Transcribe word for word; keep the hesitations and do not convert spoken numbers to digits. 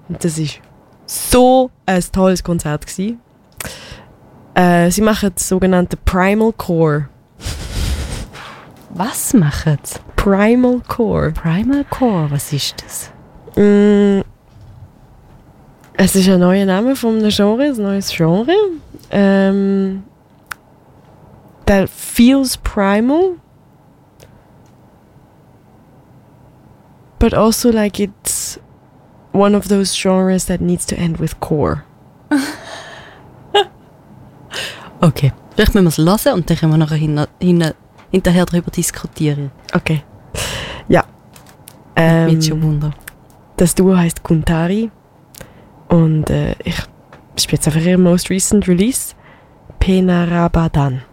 Und das war so ein tolles Konzert gewesen. Äh, sie machen das sogenannte Primal Core. Was machen sie? Primal Core. Primal Core, was ist das? Mm, es ist ein neuer Name von einem Genre, ein neues Genre. Ähm, that feels primal, but also like it's one of those genres that needs to end with core. Okay, vielleicht müssen wir es hören und dann können wir nachher hin, hin, hinterher darüber diskutieren. Okay. Ja. Ähm, Mit schon Wunder. Das Duo heisst Kuntari und äh, ich spiele jetzt einfach ihr most recent Release, Penarabadan.